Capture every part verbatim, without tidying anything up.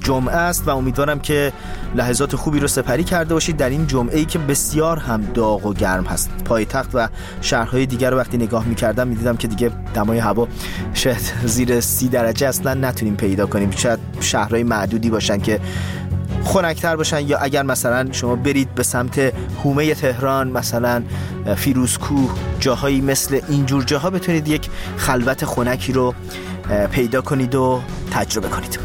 جمعه است و امیدوارم که لحظات خوبی رو سپری کرده باشید در این جمعه‌ای که بسیار هم داغ و گرم هست. پایتخت و شهرهای دیگر رو وقتی نگاه می‌کردم می‌دیدم که دیگه دمای هوا شاید زیر سی درجه اصلا نتونیم پیدا کنیم. شاید شهرهای معدودی باشن که خنک‌تر باشن، یا اگر مثلا شما برید به سمت حومه تهران، مثلا فیروزکوه، جاهایی مثل اینجور جاها بتونید یک خلوت خنکی رو پیدا کنید و تجربه کنید.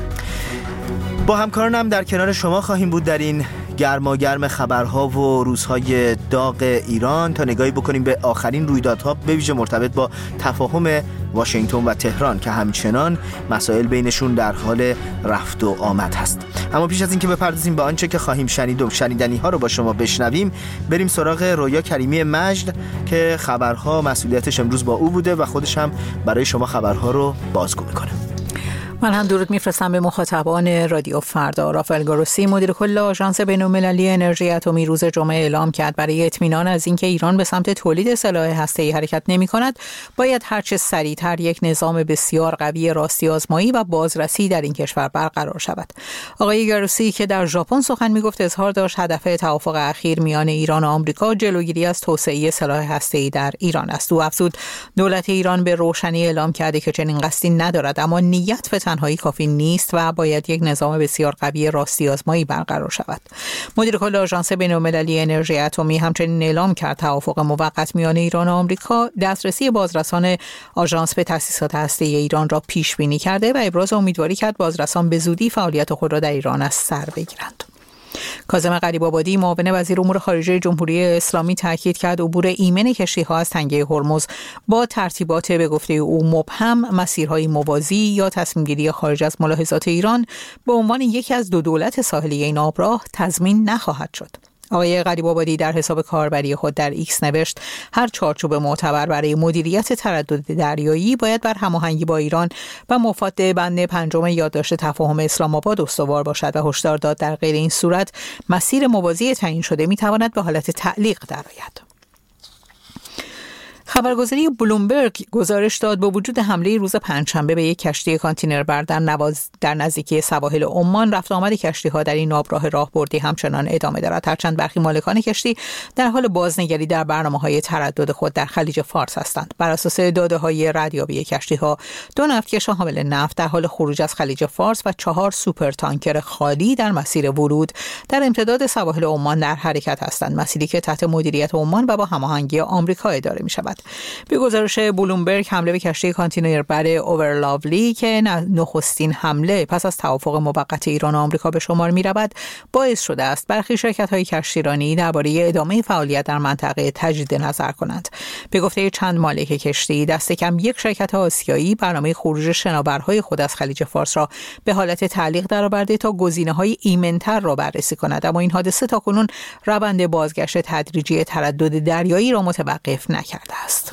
با همکارانم در کنار شما خواهیم بود در این گرما گرم خبرها و روزهای داغ ایران تا نگاهی بکنیم به آخرین رویدادها، به ویژه مرتبط با تفاهم واشنگتن و تهران که همچنان مسائل بینشون در حال رفت و آمد هست. اما پیش از این که بپردازیم به آنچه که خواهیم شنید و شنیدنی ها رو با شما بشنویم، بریم سراغ رویا کریمی مجد که خبرها مسئولیتش امروز با او بوده و خودش هم برای شما خبرها رو بازگو میکنه. من هم درود میفرستم به مخاطبان رادیو فردا. رافائل گروسی مدیر کل آژانس بین‌المللی انرژی اتمی روز جمعه اعلام کرد برای اطمینان از اینکه ایران به سمت تولید سلاح هسته‌ای حرکت نمی‌کند، باید هرچه سریعتر یک نظام بسیار قوی راستی آزمایی و بازرسی در این کشور برقرار شود. آقای گروسی که در ژاپن سخن می‌گفت اظهار داشت هدف توافق اخیر میان ایران و آمریکا جلوگیری از توسعه سلاح هسته‌ای در ایران است. او افزود دولت ایران به روشنی اعلام کرده که چنین قصدی ندارد، اما نیت به تنهایی کافی نیست و باید یک نظام بسیار قوی راستی آزمایی برقرار شود. مدیر کل آژانس بین‌المللی انرژی اتمی همچنین اعلام کرد توافق موقت میان ایران و آمریکا دسترسی بازرسان آژانس به تأسیسات هسته‌ای ایران را پیش بینی کرده و ابراز امیدواری کرد بازرسان به زودی فعالیت خود را در ایران از سر بگیرند. کاظم غریب‌آبادی معاون وزیر امور خارجه جمهوری اسلامی تاکید کرد عبور ایمن کشتی‌ها از تنگه هرمز با ترتیبات به گفته او مبهم، مسیرهای موازی یا تصمیم‌گیری خارج از ملاحظات ایران به عنوان یکی از دو دولت ساحلی این آبراه تضمین نخواهد شد. آقای غریب‌آبادی در حساب کاربری خود در ایکس نوشت هر چارچوب معتبر برای مدیریت تردد دریایی باید بر هماهنگی با ایران و مفاد بند پنجم یادداشت تفاهم اسلام آباد استوار باشد و هشدار داد در غیر این صورت مسیر موازی تعیین شده می‌تواند به حالت تعلیق درآید. خبرگزاری بلومبرگ گزارش داد با وجود حمله روز پنجشنبه به یک کشتی کانتینربر در نواز در نزدیکی سواحل عمان، رفت آمد کشتی‌ها در این آبراه راهبردی همچنان ادامه دارد، هرچند برخی مالکان کشتی در حال بازنگری در برنامه‌های تردد خود در خلیج فارس هستند. بر اساس داده‌های ردیابی کشتی‌ها، دو نفتکش حامل نفت در حال خروج از خلیج فارس و چهار سوپر تانکر خالی در مسیر ورود در امتداد سواحل عمان در حرکت هستند، مسیری که تحت مدیریت عمان و با هماهنگی آمریکا اداره می‌شود. به گزارش بلومبرگ حمله به کشتی کانتینربر اوورلاولی که نخستین حمله پس از توافق موقت ایران و آمریکا به شمار می‌رود باعث شده است برخی شرکت‌های کشتیرانی درباره ادامه فعالیت در منطقه تجدید نظر کنند. به گفته چند مالک کشتی، دست کم یک شرکت آسیایی برنامه خروج شناورهای خود از خلیج فارس را به حالت تعلیق درآورده تا گزینه‌های ایمن‌تر را بررسی کند، اما این حادثه تاکنون روند بازگشت تدریجی تردد دریایی را متوقف نکرده است.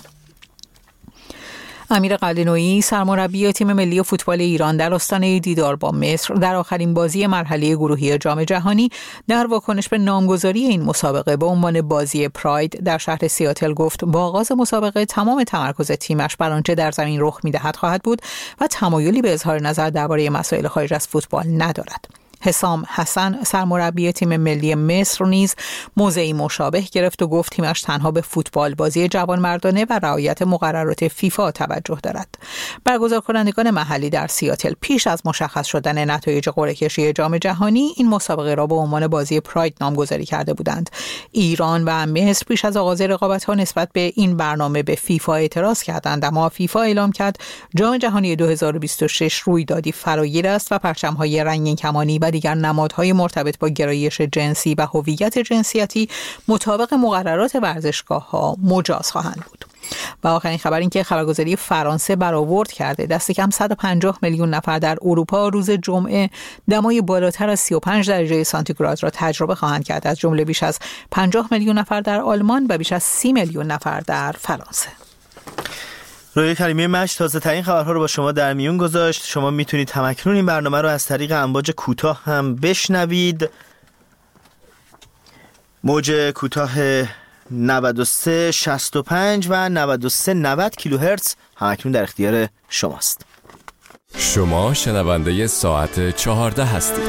امیر قلعه‌نویی سرمربی تیم ملی فوتبال ایران در آستانه دیدار با مصر در آخرین بازی مرحله گروهی جام جهانی در واکنش به نامگذاری این مسابقه به عنوان بازی پراید در شهر سیاتل گفت با آغاز مسابقه تمام تمرکز تیمش بر آنچه در زمین رخ می‌دهد خواهد بود و تمایلی به اظهار نظر درباره مسائل خارج از فوتبال ندارد. حسام حسن سرمربی تیم ملی مصر نیز موضعی مشابه گرفت و گفت تیمش تنها به فوتبال بازی جوانمردانه و رعایت مقررات فیفا توجه دارد. برگزار کنندگان محلی در سیاتل پیش از مشخص شدن نتایج قرعه کشی جام جهانی این مسابقه را به عنوان بازی پراید نامگذاری کرده بودند. ایران و مصر پیش از آغاز رقابت‌ها نسبت به این برنامه به فیفا اعتراض کردند، اما فیفا اعلام کرد جام جهانی دو هزار و بیست و شش رویدادی فراگیر است و پرچم‌های رنگین کمانی و دیگر نمادهای مرتبط با گرایش جنسی و هویت جنسیتی مطابق مقررات ورزشگاه‌ها مجاز خواهند بود. و آخرین خبر این که خبرگزاری فرانسه برآورد کرده دست کم صد و پنجاه میلیون نفر در اروپا روز جمعه دمای بالاتر از سی و پنج درجه سانتیگراد را تجربه خواهند کرد، از جمله بیش از پنجاه میلیون نفر در آلمان و بیش از سی میلیون نفر در فرانسه. رویا کریمی مجد تازه ترین خبرها رو با شما در میون گذاشت. شما میتونید همکنون این برنامه رو از طریق امواج کوتاه هم بشنوید. موج کوتاه نود و سه شصت و پنج و نود و سه نود کیلوهرتز همکنون در اختیار شماست. شما شنونده ساعت چهارده هستید.